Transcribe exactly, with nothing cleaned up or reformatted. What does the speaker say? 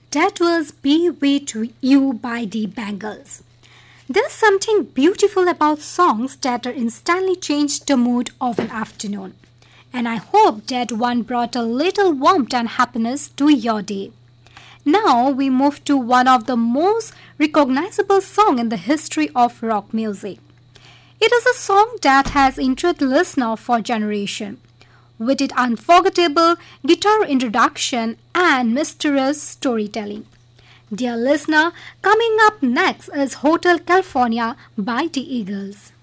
That was Be With You by the Bangles. There's something beautiful about songs that instantly change the mood of an afternoon. And I hope that one brought a little warmth and happiness to your day. Now we move to one of the most recognizable songs in the history of rock music. It is a song that has intrigued listeners for generations. With its unforgettable guitar introduction and mysterious storytelling. Dear listener, coming up next is Hotel California by the Eagles.